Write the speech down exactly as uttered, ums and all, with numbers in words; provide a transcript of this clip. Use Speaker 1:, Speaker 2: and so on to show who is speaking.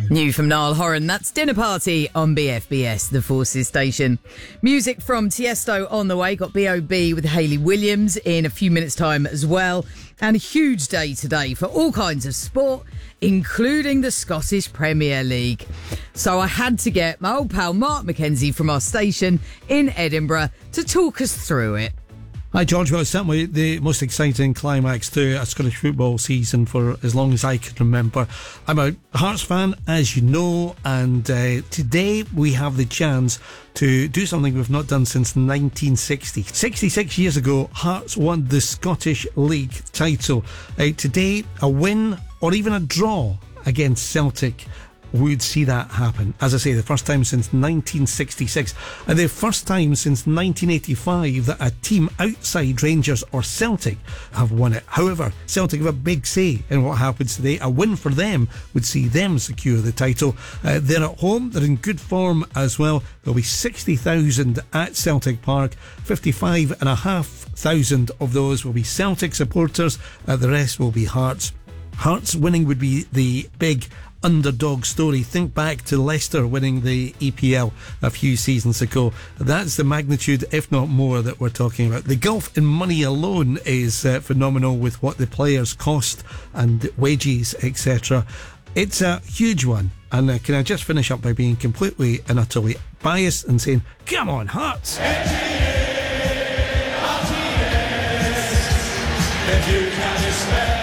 Speaker 1: New from Niall Horan, that's Dinner Party on B F B S, the Forces station. Music from Tiesto on the way. Got B O B with Hayley Williams in a few minutes' time as well. And a huge day today for all kinds of sport, including the Scottish Premier League. So I had to get my old pal Mark McKenzie from our station in Edinburgh to talk us through it.
Speaker 2: Hi George, well it's certainly the most exciting climax to a Scottish football season for as long as I can remember. I'm a Hearts fan, as you know, and uh, today we have the chance to do something we've not done since nineteen sixty. sixty-six years ago, Hearts won the Scottish League title. Uh, today, a win or even a draw against Celtic would see that happen. As I say, the first time since nineteen sixty-six, and the first time since nineteen eighty-five that a team outside Rangers or Celtic have won it. However, Celtic have a big say in what happens today. A win for them would see them secure the title. Uh, they're at home, they're in good form as well. There'll be sixty thousand at Celtic Park. fifty-five and a half thousand of those will be Celtic supporters. Uh, the rest will be Hearts. Hearts winning would be the big underdog story. Think back to Leicester winning the E P L a few seasons ago. That's the magnitude, if not more, that we're talking about. The gulf in money alone is uh, phenomenal with what the players cost and wages, et cetera. It's a huge one. And uh, can I just finish up by being completely and utterly biased and saying, come on, Hearts!
Speaker 3: If you can